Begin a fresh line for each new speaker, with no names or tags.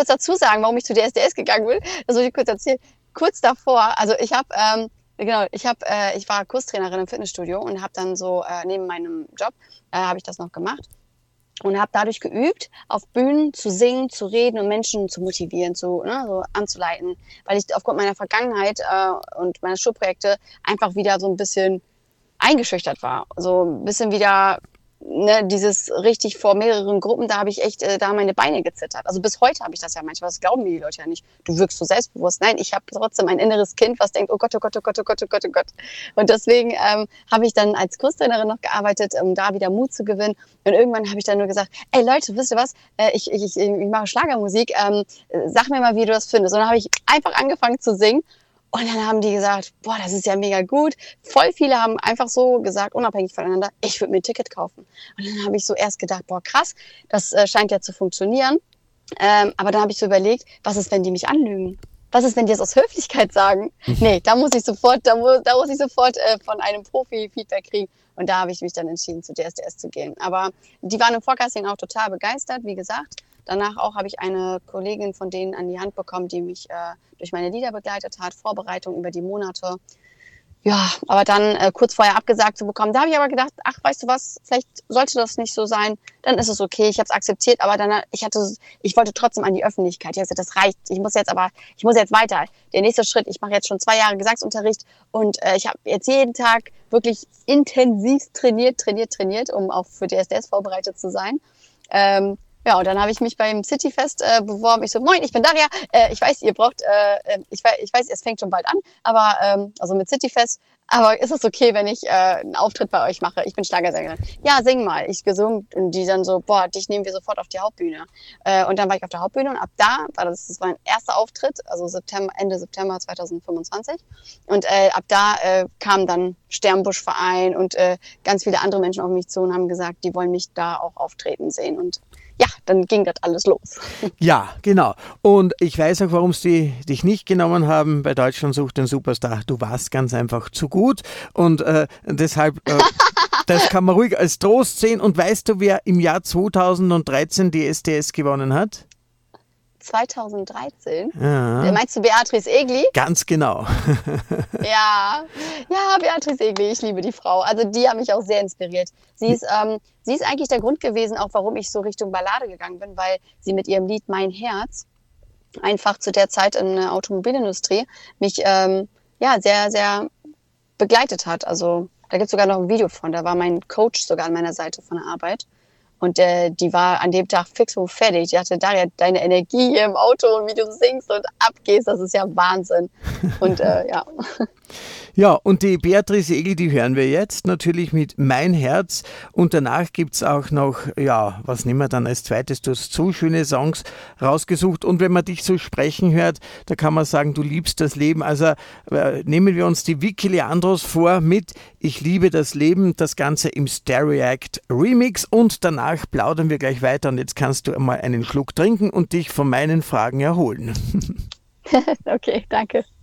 kurz dazu sagen, warum ich zu DSDS gegangen bin. Das muss ich kurz erzählen. Kurz davor, also ich war Kurstrainerin im Fitnessstudio und habe dann so neben meinem Job habe ich das noch gemacht und habe dadurch geübt, auf Bühnen zu singen, zu reden und Menschen zu motivieren, so anzuleiten, weil ich aufgrund meiner Vergangenheit und meiner Schulprojekte einfach wieder so ein bisschen eingeschüchtert war. So ein bisschen wieder, ne, dieses richtig vor mehreren Gruppen, da habe ich echt da meine Beine gezittert. Also bis heute habe ich das ja manchmal, das glauben mir die Leute ja nicht. Du wirkst so selbstbewusst. Nein, ich habe trotzdem ein inneres Kind, was denkt, oh Gott, oh Gott, oh Gott, oh Gott, oh Gott, oh Gott. Und deswegen habe ich dann als Kurstrainerin noch gearbeitet, um da wieder Mut zu gewinnen. Und irgendwann habe ich dann nur gesagt, ey Leute, wisst ihr was, ich mache Schlagermusik, sag mir mal, wie du das findest. Und dann habe ich einfach angefangen zu singen. Und dann haben die gesagt, boah, das ist ja mega gut. Voll viele haben einfach so gesagt, unabhängig voneinander, ich würde mir ein Ticket kaufen. Und dann habe ich so erst gedacht, boah, krass, das scheint ja zu funktionieren. Aber dann habe ich so überlegt, was ist, wenn die mich anlügen? Was ist, wenn die es aus Höflichkeit sagen? Nee, da muss ich sofort von einem Profi Feedback kriegen. Und da habe ich mich dann entschieden, zu DSDS zu gehen. Aber die waren im Forecasting auch total begeistert, wie gesagt. Danach auch habe ich eine Kollegin von denen an die Hand bekommen, die mich durch meine Lieder begleitet hat, Vorbereitung über die Monate. Ja, aber dann kurz vorher abgesagt zu bekommen, da habe ich aber gedacht, ach, weißt du was, vielleicht sollte das nicht so sein, dann ist es okay, ich habe es akzeptiert, aber dann ich wollte trotzdem an die Öffentlichkeit. Ich habe gesagt, das reicht, ich muss jetzt weiter. Der nächste Schritt, ich mache jetzt schon 2 Jahre Gesangsunterricht und ich habe jetzt jeden Tag wirklich intensiv trainiert, um auch für DSDS vorbereitet zu sein. Ja, und dann habe ich mich beim Cityfest beworben. Ich so, moin, ich bin Daria. Ich weiß, ihr braucht, ich weiß, es fängt schon bald an, aber also mit Cityfest. Aber ist es okay, wenn ich einen Auftritt bei euch mache? Ich bin Schlagersängerin. Ja, sing mal. Ich gesungen und die dann so, boah, dich nehmen wir sofort auf die Hauptbühne. Und dann war ich auf der Hauptbühne und ab da, das war mein erster Auftritt, also Ende September 2025. Und ab da kam dann Sternbusch-Verein und ganz viele andere Menschen auf mich zu und haben gesagt, die wollen mich da auch auftreten sehen. Und ja, dann ging das alles los.
Ja, genau. Und ich weiß auch, warum sie dich nicht genommen haben bei Deutschland sucht den Superstar. Du warst ganz einfach zu gut und deshalb, das kann man ruhig als Trost sehen. Und weißt du, wer im Jahr 2013 die DSDS gewonnen hat?
2013?
Ja.
Meinst du Beatrice Egli?
Ganz genau.
Ja, Beatrice Egli, ich liebe die Frau. Also die hat mich auch sehr inspiriert. Sie ist eigentlich der Grund gewesen, auch warum ich so Richtung Ballade gegangen bin, weil sie mit ihrem Lied Mein Herz einfach zu der Zeit in der Automobilindustrie mich sehr, sehr begleitet hat. Also da gibt es sogar noch ein Video von, da war mein Coach sogar an meiner Seite von der Arbeit. Und die war an dem Tag fix und fertig. Die hatte, Daria, deine Energie hier im Auto und wie du singst und abgehst, das ist ja Wahnsinn. Und ja.
Ja, und die Beatrice Egli, die hören wir jetzt natürlich mit Mein Herz. Und danach gibt es auch noch, ja, was nehmen wir dann als zweites? Du hast so schöne Songs rausgesucht. Und wenn man dich so sprechen hört, da kann man sagen, du liebst das Leben. Also nehmen wir uns die Vicky Leandros vor mit Ich liebe das Leben, das Ganze im Stereact Remix. Und danach plaudern wir gleich weiter. Und jetzt kannst du einmal einen Schluck trinken und dich von meinen Fragen erholen.
Okay, danke.